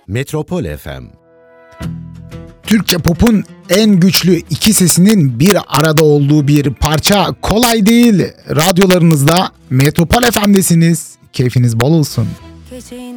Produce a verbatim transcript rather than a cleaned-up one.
Metropol F M. Türkçe pop'un en güçlü iki sesinin bir arada olduğu bir parça kolay değil. Radyolarınızda Metropol F M'desiniz. Keyfiniz bol olsun. Gecenin